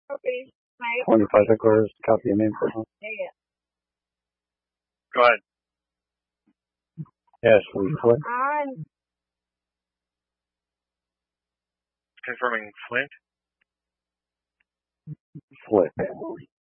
25 records, copy and input. Go ahead. Ashley Flint. Confirming Flint. Flint.